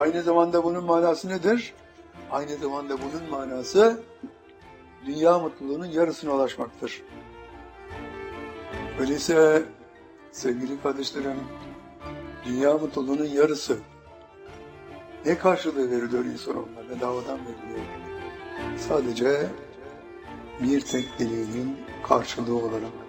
Aynı zamanda bunun manası nedir? Aynı zamanda bunun manası dünya mutluluğunun yarısına ulaşmaktır. Öyleyse sevgili kardeşlerim, dünya mutluluğunun yarısı ne karşılığı veriliyor insanoğluna? Bedavadan veriliyor. Sadece bir tek dileğinin karşılığı olarak.